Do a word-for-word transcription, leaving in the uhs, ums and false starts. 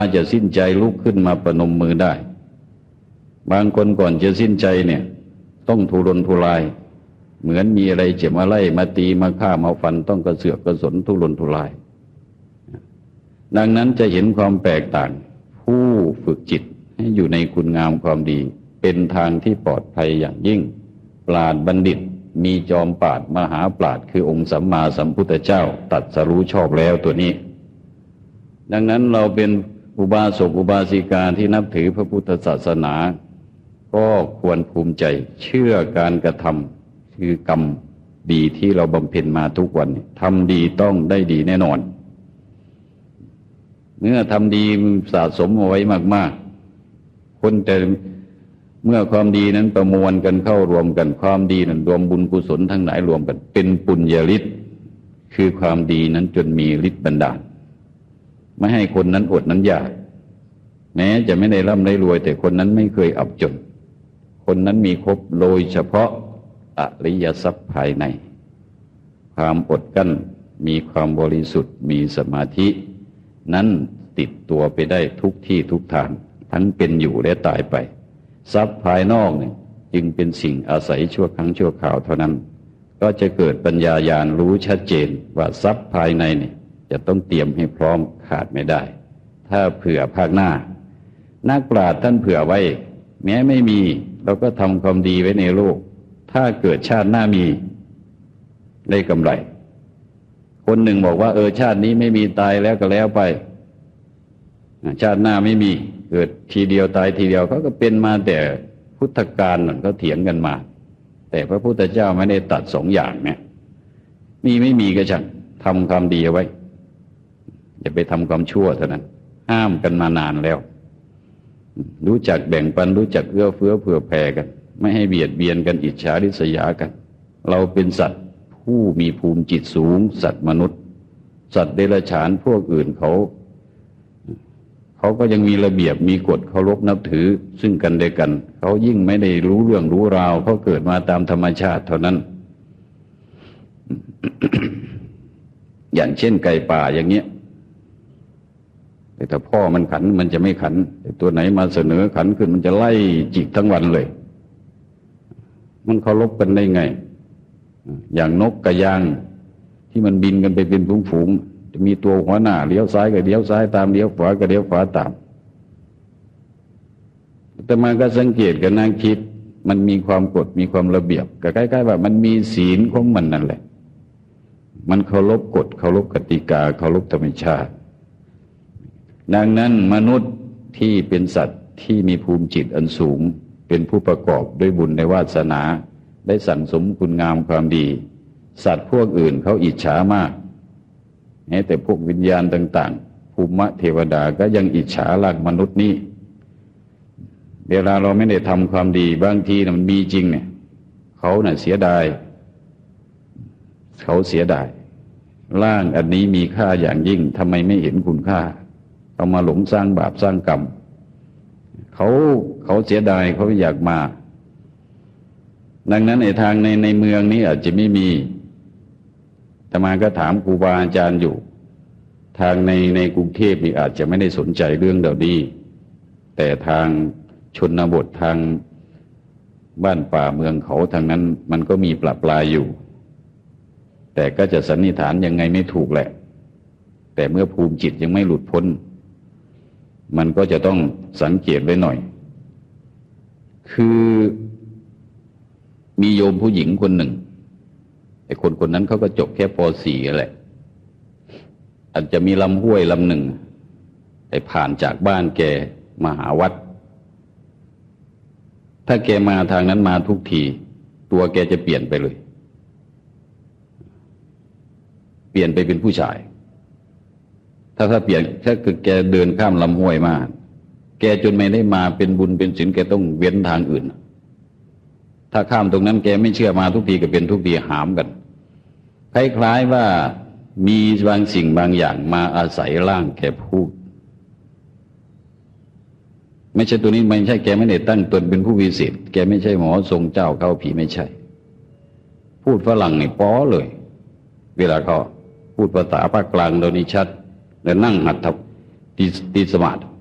อาจจะสิ้นใจลุกขึ้นมาประนมมือได้บางคนก่อนจะสิ้นใจเนี่ยต้องทุรนทุรายเหมือนมีอะไรเจ็บมาไล่มาตีมาฆ่ามาฟันต้องกระเสือกกระสนทุรนทุรายดังนั้นจะเห็นความแตกต่างผู้ฝึกจิตให้อยู่ในคุณงามความดีเป็นทางที่ปลอดภัยอย่างยิ่งปราชญ์บัณฑิตมีจอมปราชญ์มหาปราชญ์คือองค์สัมมาสัมพุทธเจ้าตรัสรู้ชอบแล้วตัวนี้ดังนั้นเราเป็นอุบาสกอุบาสิกาที่นับถือพระพุทธศาสนาก็ควรภูมิใจเชื่อการกระทำคือกรรมดีที่เราบำเพ็ญมาทุกวันทำดีต้องได้ดีแน่นอนเมื่อทำดีสะสมเอาไว้มากๆคนแต่เมื่อความดีนั้นประมวลกันเข้ารวมกันความดีนั้นรวมบุญกุศลทั้งหลายรวมกันเป็นปุญญาฤทธิ์คือความดีนั้นจนมีฤทธิ์บันดาลไม่ให้คนนั้นอดนั้นยากแม้จะไม่ได้ร่ำได้รวยแต่คนนั้นไม่เคยอับจนคนนั้นมีครบโดยเฉพาะอริยทรัพย์ภายในความอดกั้นมีความบริสุทธิ์มีสมาธินั้นติดตัวไปได้ทุกที่ทุกทางทั้งเป็นอยู่และตายไปทรัพย์ภายนอกเนี่ยจึงเป็นสิ่งอาศัยชั่วครั้งชั่วคราวเท่านั้นก็จะเกิดปัญญาญาณรู้ชัดเจนว่าทรัพย์ภายในเนี่ยจะต้องเตรียมให้พร้อมขาดไม่ได้ถ้าเผื่อภาคหน้านักปราชญ์ท่านเผื่อไว้แม้ไม่มีเราก็ทำความดีไว้ในโลกถ้าเกิดชาติหน้ามีได้กำไรคนหนึ่งบอกว่าเออชาตินี้ไม่มีตายแล้วก็แล้วไปชาติหน้าไม่มีเกิดทีเดียวตายทีเดียวเขาก็เป็นมาแต่พุทธกาลนั่นเขาเถียงกันมาแต่พระพุทธเจ้าไม่ได้ตัดสองอย่างเนี่ยมีไม่มีก็ช่างทำความดีเอาไว้อย่าไปทำความชั่วเท่านั้นห้ามกันมานานแล้วรู้จักแบ่งปันรู้จักเอื้อเฟื้อเผื่อแผ่กันไม่ให้เบียดเบียนกันอิจฉาริษยากันเราเป็นสัตว์ผู้มีภูมิจิตสูงสัตว์มนุษย์สัตว์เดรัจฉานพวกอื่นเขาเขาก็ยังมีระเบียบมีกฎเคารพนับถือซึ่งกันและกันเขายิ่งไม่ได้รู้เรื่องรู้ราวเขาเกิดมาตามธรรมชาติเท่านั้น อย่างเช่นไก่ป่าอย่างเงี้ยแต่ถ้าพ่อมันขันมันจะไม่ขันแต่ตัวไหนมาเสนอขันขึ้นมันจะไล่จิกทั้งวันเลยมันเคารพกันได้ไงอย่างนกกระยางที่มันบินกันไปเป็นฝูงๆจะมีตัวหัวหน้าเลี้ยวซ้ายก็เลี้ยวซ้ายตามเลี้ยวขวาก็เลี้ยวขวาตามแต่มาก็สังเกตกันนั่งคิดมันมีความกฎมีความระเบียบก็ใกล้ๆว่ามันมีศีลของมันนั่นแหละมันเคารพกฎเคารพกติกาเคารพธรรมชาติดังนั้นมนุษย์ที่เป็นสัตว์ที่มีภูมิจิตอันสูงเป็นผู้ประกอบด้วยบุญในวาสนาได้สั่งสมคุณงามความดีสัตว์พวกอื่นเขาอิจฉามากแม้แต่พวกวิญญาณต่างๆภูมิเทวดาก็ยังอิจฉาร่างมนุษย์นี้เวลาเราไม่ได้ทำความดีบางทีมันมีจริงเนี่ยเขาน่ะเสียดายเขาเสียดายร่างอันนี้มีค่าอย่างยิ่งทำไมไม่เห็นคุณค่าเอามาหลงสร้างบาปสร้างกรรมเขาเขาเสียดายเขาอยากมาดังนั้นในทางในในเมืองนี้อาจจะไม่มีแต่มาก็ถามครูบาอาจารย์อยู่ทางในในกรุงเทพนี่อาจจะไม่ได้สนใจเรื่องเหล่านี้แต่ทางชนบททางบ้านป่าเมืองเขาทางนั้นมันก็มีปรับปรายอยู่แต่ก็จะสันนิษฐานยังไงไม่ถูกแหละแต่เมื่อภูมิจิตยังไม่หลุดพ้นมันก็จะต้องสังเกตไว้หน่อยคือมีโยมผู้หญิงคนหนึ่งไอ้คนคนนั้นเขาก็จบแค่ป สี่ แหละอาจจะมีลำห้วยลำหนึ่งไอ้ผ่านจากบ้านแกมาหาวัดถ้าแกมาทางนั้นมาทุกทีตัวแกจะเปลี่ยนไปเลยเปลี่ยนไปเป็นผู้ชายถ้าถ้าเปลี่ยนถ้าคือแกเดินข้ามลำห้วยมาแกจนไม่ได้มาเป็นบุญเป็นศีลแกต้องเว้นทางอื่นถ้าข้ามตรงนั้นแกไม่เชื่อมาทุกทีก็เป็นทุกทีหามกันคล้ายๆว่ามีบางสิ่งบางอย่างมาอาศัยร่างแกพูดไม่ใช่ตัวนี้ไม่ใช่แกไม่ได้ตั้งตนเป็นผู้วิเศษแกไม่ใช่หมอทรงเจ้าเข้าผีไม่ใช่พูดฝรั่งนี่ป้อเลยเวลาเขาพูดภาษาภาคกลางเรานี่ชัดแล้วนั่งหัดทับตีตีสมาธิ